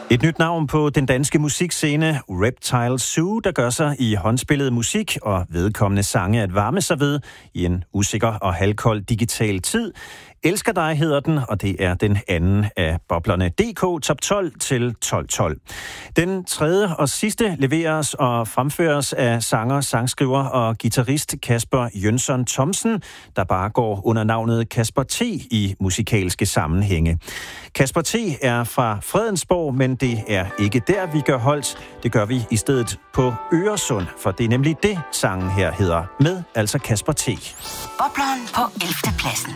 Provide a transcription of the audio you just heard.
Et nyt navn på den danske musikscene, Reptile Zoo, der gør sig i håndspillet musik og vedkommende sange at varme sig ved i en usikker og halvkold digital tid. Elsker dig hedder den, og det er den anden af boblerne DK Top 12 til 12. Den tredje og sidste leveres og fremføres af sanger, sangskriver og guitarist Kasper Jønsson Thomsen, der bare går under navnet Kasper T i musikalske sammenhænge. Kasper T er fra Fredensborg, men det er ikke der, vi gør holdt. Det gør vi i stedet på Øresund, for det er nemlig det, sangen her hedder, med altså Kasper T. Bobleren på 11. pladsen.